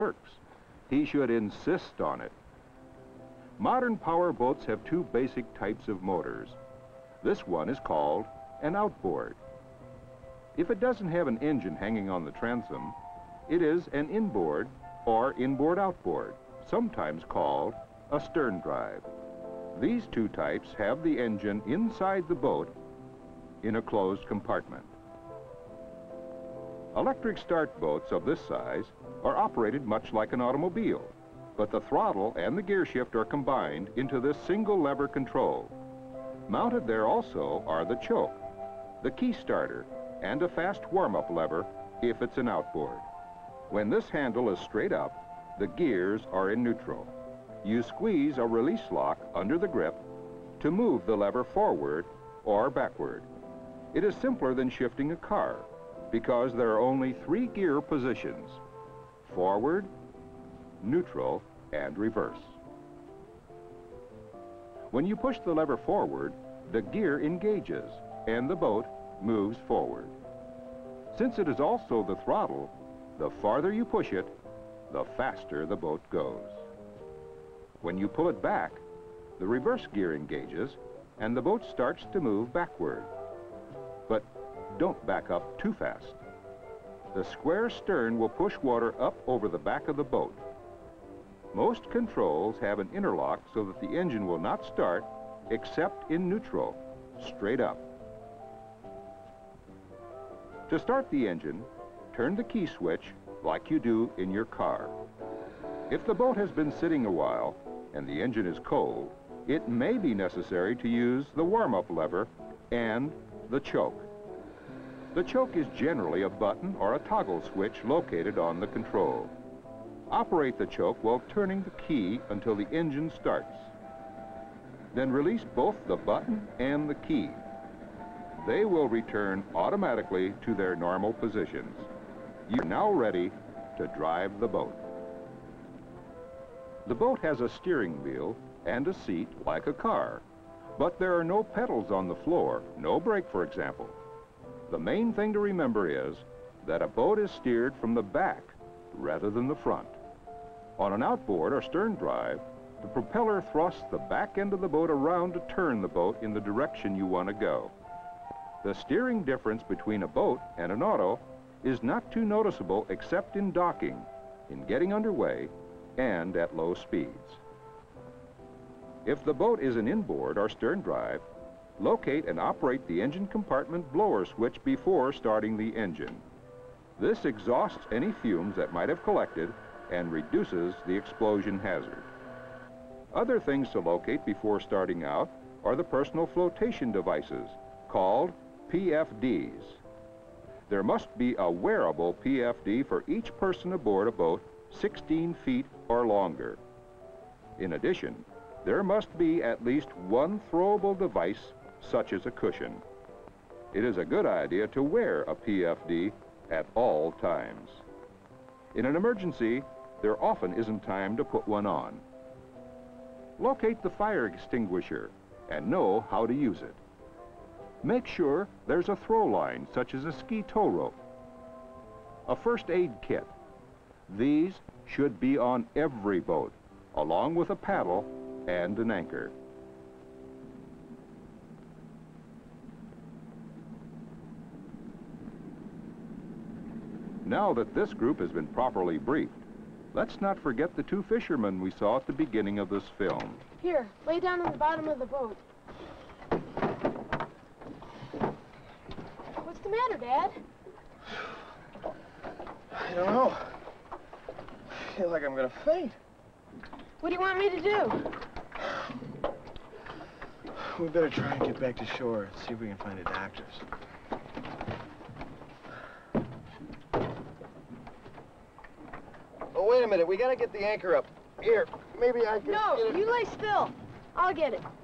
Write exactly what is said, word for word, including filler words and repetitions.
works. He should insist on it. Modern power boats have two basic types of motors. This one is called an outboard. If it doesn't have an engine hanging on the transom, it is an inboard or inboard-outboard, sometimes called a stern drive. These two types have the engine inside the boat in a closed compartment. Electric start boats of this size are operated much like an automobile, but the throttle and the gear shift are combined into this single lever control. Mounted there also are the choke, the key starter, and a fast warm-up lever if it's an outboard. When this handle is straight up, the gears are in neutral. You squeeze a release lock under the grip to move the lever forward or backward. It is simpler than shifting a car because there are only three gear positions: forward, neutral, and reverse. When you push the lever forward, the gear engages and the boat moves forward. Since it is also the throttle, the farther you push it, the faster the boat goes. When you pull it back, the reverse gear engages and the boat starts to move backward. But don't back up too fast. The square stern will push water up over the back of the boat. Most controls have an interlock so that the engine will not start except in neutral, straight up. To start the engine, turn the key switch like you do in your car. If the boat has been sitting a while and the engine is cold, it may be necessary to use the warm-up lever and the choke. The choke is generally a button or a toggle switch located on the control. Operate the choke while turning the key until the engine starts. Then release both the button and the key. They will return automatically to their normal positions. You're now ready to drive the boat. The boat has a steering wheel and a seat like a car, but there are no pedals on the floor, no brake, for example. The main thing to remember is that a boat is steered from the back rather than the front. On an outboard or stern drive, the propeller thrusts the back end of the boat around to turn the boat in the direction you want to go. The steering difference between a boat and an auto is not too noticeable except in docking, in getting underway, and at low speeds. If the boat is an inboard or stern drive, locate and operate the engine compartment blower switch before starting the engine. This exhausts any fumes that might have collected and reduces the explosion hazard. Other things to locate before starting out are the personal flotation devices, called P F Ds. There must be a wearable P F D for each person aboard a boat sixteen feet or longer. In addition, there must be at least one throwable device, such as a cushion. It is a good idea to wear a P F D at all times. In an emergency, there often isn't time to put one on. Locate the fire extinguisher and know how to use it. Make sure there's a throw line, such as a ski tow rope. A first aid kit. These should be on every boat, along with a paddle and an anchor. Now that this group has been properly briefed, let's not forget the two fishermen we saw at the beginning of this film. Here, lay down on the bottom of the boat. What's the matter, Dad? I don't know. I feel like I'm gonna faint. What do you want me to do? We better try and get back to shore and see if we can find a doctor's. Wait a minute, we gotta get the anchor up. Here, maybe I can... No, get it. you lay still. I'll get it.